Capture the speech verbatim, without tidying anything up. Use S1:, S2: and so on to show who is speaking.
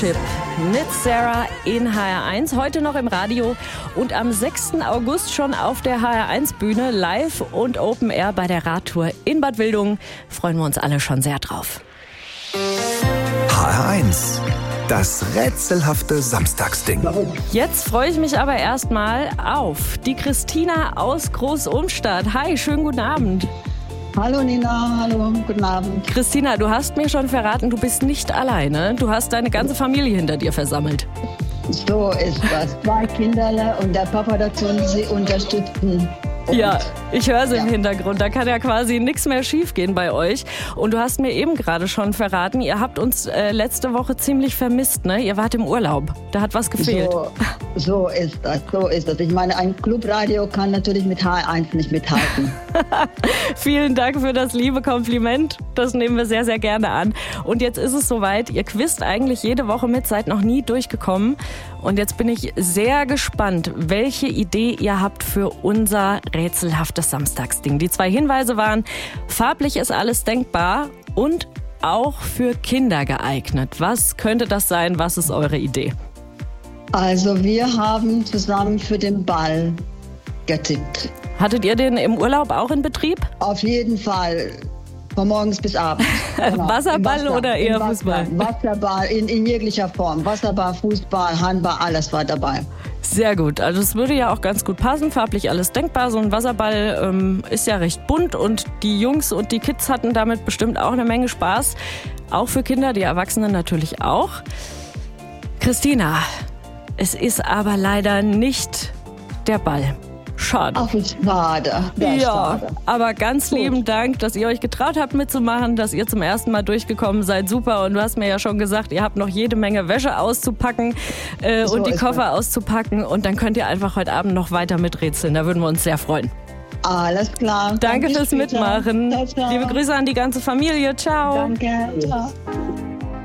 S1: Tipp mit Sarah in H R eins. Heute noch im Radio und am sechsten August schon auf der H R eins Bühne live und Open Air bei der Radtour in Bad Wildungen. Freuen wir uns alle schon sehr drauf.
S2: H R eins. Das rätselhafte Samstagsding.
S1: Jetzt freue ich mich aber erstmal auf die Christina aus Groß-Umstadt. Hi, schönen guten Abend.
S3: Hallo Nina, hallo, guten Abend.
S1: Christina, du hast mir schon verraten, du bist nicht alleine. Du hast deine ganze Familie hinter dir versammelt.
S3: So ist das. Zwei Kinder und der Papa dazu, sie unterstützen. Und
S1: ja, ich höre sie
S3: ja.
S1: im Hintergrund. Da kann ja quasi nichts mehr schiefgehen bei euch. Und du hast mir eben gerade schon verraten, ihr habt uns äh, letzte Woche ziemlich vermisst, ne? Ihr wart im Urlaub. Da hat was gefehlt.
S3: So, so ist das, so ist das. Ich meine, ein Clubradio kann natürlich mit H R eins nicht mithalten.
S1: Vielen Dank für das liebe Kompliment. Das nehmen wir sehr, sehr gerne an. Und jetzt ist es soweit. Ihr quizt eigentlich jede Woche mit, seid noch nie durchgekommen. Und jetzt bin ich sehr gespannt, welche Idee ihr habt für unser rätselhaftes Samstagsding. Die zwei Hinweise waren, farblich ist alles denkbar und auch für Kinder geeignet. Was könnte das sein? Was ist eure Idee?
S3: Also wir haben zusammen für den Ball getippt.
S1: Hattet ihr den im Urlaub auch in Betrieb?
S3: Auf jeden Fall. Von morgens bis abends. Genau.
S1: Wasserball
S3: Wasser,
S1: oder eher
S3: Wasser,
S1: Fußball?
S3: Wasserball in, in jeglicher Form. Wasserball, Fußball, Handball, alles war dabei.
S1: Sehr gut. Also es würde ja auch ganz gut passen. Farblich alles denkbar. So ein Wasserball ähm, ist ja recht bunt und die Jungs und die Kids hatten damit bestimmt auch eine Menge Spaß. Auch für Kinder, die Erwachsenen natürlich auch. Christina, es ist aber leider nicht der Ball. Schade.
S3: Ach, ist schade.
S1: Ja,
S3: schade.
S1: Aber ganz
S3: Gut.
S1: lieben Dank, dass ihr euch getraut habt mitzumachen, dass ihr zum ersten Mal durchgekommen seid. Super. Und du hast mir ja schon gesagt, ihr habt noch jede Menge Wäsche auszupacken äh,
S3: So
S1: und die
S3: ist
S1: Koffer
S3: es.
S1: auszupacken. Und dann könnt ihr einfach heute Abend noch weiter miträtseln. Da würden wir uns sehr freuen.
S3: Alles klar.
S1: Danke
S3: Bis
S1: fürs
S3: später.
S1: Mitmachen.
S3: Ciao, ciao.
S1: Liebe Grüße an die ganze Familie. Ciao.
S3: Danke. Ciao.